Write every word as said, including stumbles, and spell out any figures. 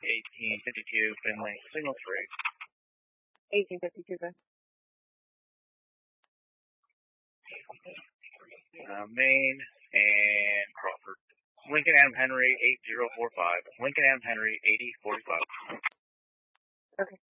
eighteen fifty-two, Finley, signal three. eighteen fifty-two, then. Uh, Maine and Crawford. Lincoln Adam Henry, eight zero four five. Lincoln Adam Henry, eighty forty-five. Okay.